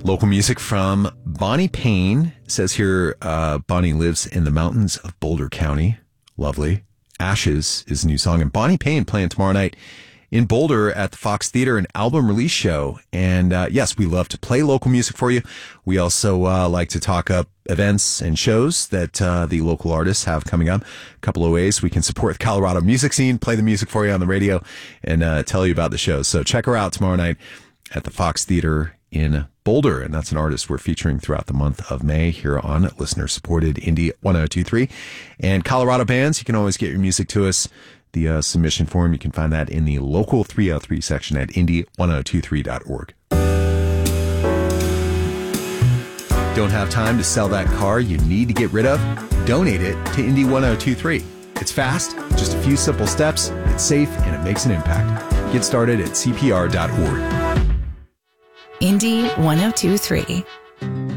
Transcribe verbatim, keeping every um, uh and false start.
Local music from Bonnie Payne. It says here, uh, Bonnie lives in the mountains of Boulder County. Lovely. Ashes is a new song. And Bonnie Payne playing tomorrow night in Boulder at the Fox Theater, an album release show. And uh, yes, we love to play local music for you. We also uh, like to talk up events and shows that uh, the local artists have coming up. A couple of ways we can support the Colorado music scene, play the music for you on the radio, and uh, tell you about the shows. So check her out tomorrow night at the Fox Theater in Boulder. And that's an artist we're featuring throughout the month of May here on listener-supported Indie one oh two point three. And Colorado bands, you can always get your music to us. The uh, submission form, you can find that in the local three oh three section at indie one oh two three dot org. Don't have time to sell that car you need to get rid of? Donate it to Indie one oh two three. It's fast, just a few simple steps, it's safe, and it makes an impact. Get started at C P R dot org. Indie one oh two three.